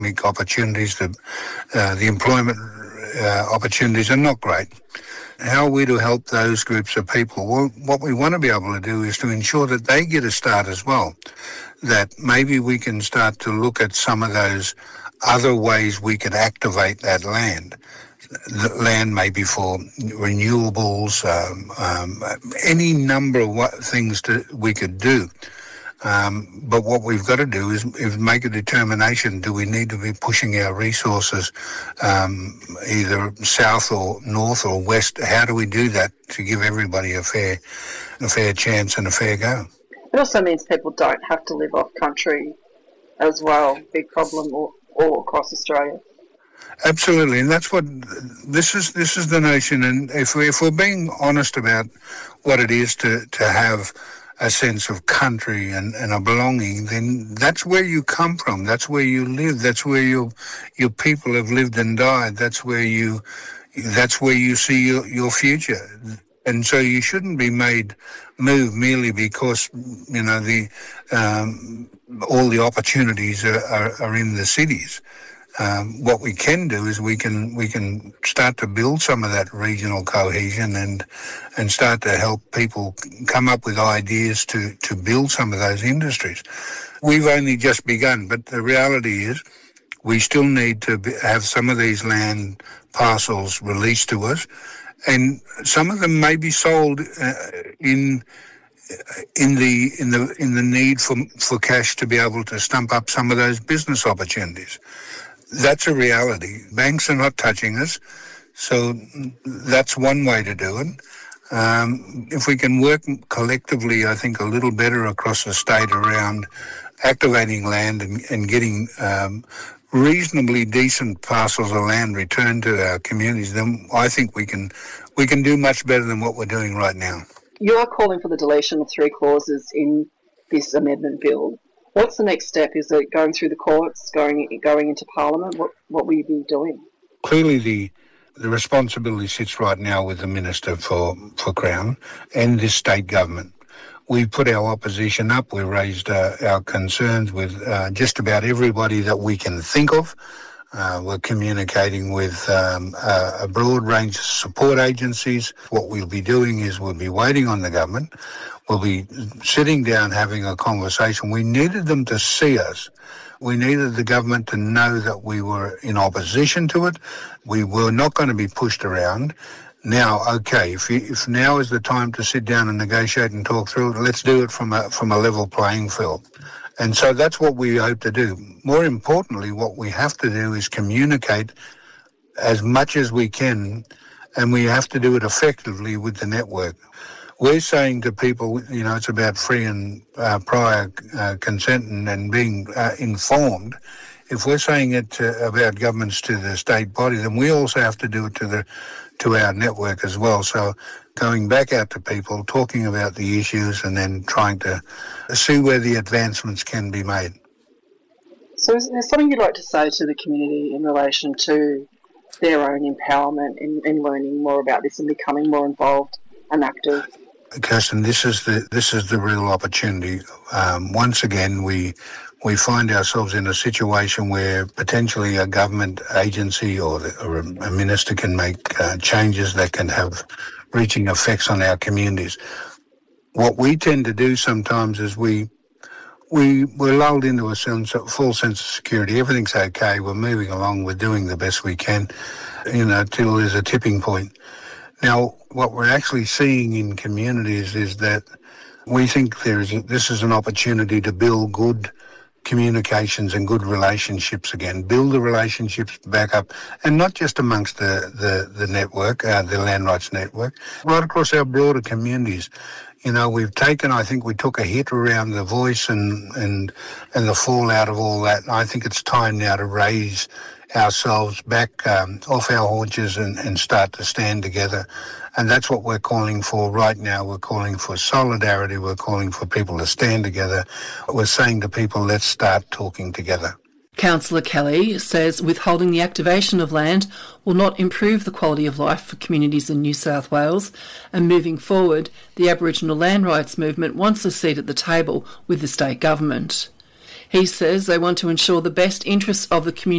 opportunities, the employment opportunities are not great. How are we to help those groups of people? Well, what we want to be able to do is to ensure that they get a start as well, that maybe we can start to look at some of those other ways we could activate that land. The land maybe for renewables, any number of things we could do. But what we've got to do is make a determination. Do we need to be pushing our resources either south or north or west? How do we do that to give everybody a fair chance and a fair go? It also means people don't have to live off country as well. Big problem all across Australia. Absolutely, and that's what this is the notion. And if we're being honest about what it is to have a sense of country and a belonging, then that's where you come from. That's where you live. That's where your people have lived and died. That's where you see your future. And so you shouldn't be move merely because all the opportunities are in the cities. What we can do is we can start to build some of that regional cohesion and start to help people come up with ideas to build some of those industries. We've only just begun, but the reality is we still need to have some of these land parcels released to us, and some of them may be sold in the need for cash to be able to stump up some of those business opportunities. That's a reality. Banks are not touching us, so that's one way to do it. If we can work collectively, I think, a little better across the state around activating land and getting reasonably decent parcels of land returned to our communities, then I think we can do much better than what we're doing right now. You are calling for the deletion of 3 clauses in this amendment bill. What's the next step? Is it going through the courts, going into Parliament? What will you be doing? Clearly, the responsibility sits right now with the Minister for Crown and this state government. We put our opposition up. We raised our concerns with just about everybody that we can think of. We're communicating with a broad range of support agencies. What we'll be doing is we'll be waiting on the government. We'll be sitting down having a conversation. We needed them to see us. We needed the government to know that we were in opposition to it. We were not going to be pushed around. Now, okay, if now is the time to sit down and negotiate and talk through it, let's do it from a level playing field. And so that's what we hope to do. More importantly, what we have to do is communicate as much as we can, and we have to do it effectively with the network. We're saying to people, it's about free and prior consent and being informed. If we're saying it about governments to the state body, then we also have to do it to our network as well. So going back out to people, talking about the issues, and then trying to see where the advancements can be made. So is there something you'd like to say to the community in relation to their own empowerment in learning more about this and becoming more involved and active? Kirsten, this is the real opportunity. Once again, we find ourselves in a situation where potentially a government agency or a minister can make changes that can have reaching effects on our communities. What we tend to do sometimes is we're lulled into a full sense of security. Everything's okay. We're moving along. We're doing the best we can, till there's a tipping point. Now, what we're actually seeing in communities is that we think this is an opportunity to build good communications and good relationships again, build the relationships back up, and not just amongst the network, the Land Rights Network, right across our broader communities. I think we took a hit around the voice and the fallout of all that. I think it's time now to raise ourselves back off our haunches and start to stand together. And that's what we're calling for right now. We're calling for solidarity. We're calling for people to stand together. We're saying to people, let's start talking together. Councillor Kelly says withholding the activation of land will not improve the quality of life for communities in New South Wales, and moving forward, the Aboriginal land rights movement wants a seat at the table with the state government. He says they want to ensure the best interests of the community